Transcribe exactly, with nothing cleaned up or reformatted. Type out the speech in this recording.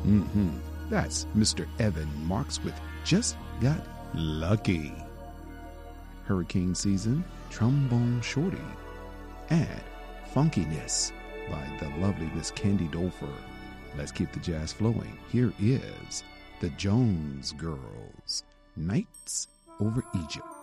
Mm-hmm. That's Mister Evan Marks with Just Got Lucky. Hurricane Season, Trombone Shorty, and Funkiness by the lovely Miss Candy Dolfer. Let's keep the jazz flowing. Here is the Jones Girls, Nights Over Egypt.